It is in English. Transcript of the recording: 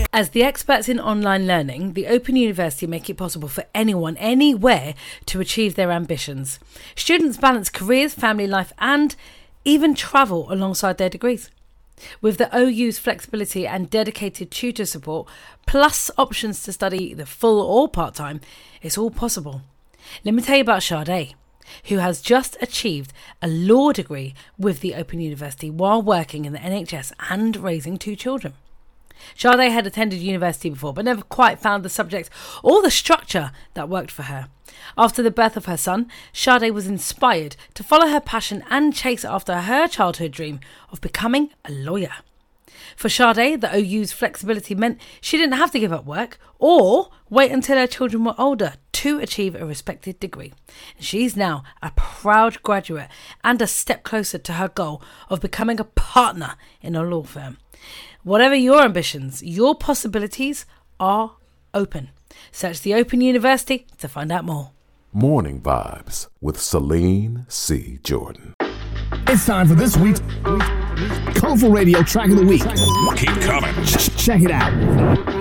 As the experts in online learning, the Open University make it possible for anyone, anywhere, to achieve their ambitions. Students balance careers, family life, and even travel alongside their degrees. With the OU's flexibility and dedicated tutor support, plus options to study either full or part-time, it's all possible. Let me tell you about Sade, who has just achieved a law degree with the Open University while working in the NHS and raising 2 children. Sade had attended university before, but never quite found the subject or the structure that worked for her. After the birth of her son, Sade was inspired to follow her passion and chase after her childhood dream of becoming a lawyer. For Sade, the OU's flexibility meant she didn't have to give up work or wait until her children were older to achieve a respected degree. She's now a proud graduate and a step closer to her goal of becoming a partner in a law firm. Whatever your ambitions, your possibilities are open. Search the Open University to find out more. Morning Vibes with Celine C. Jordan. It's time for this week's Colourful Radio Track of the Week. Keep coming. Check it out.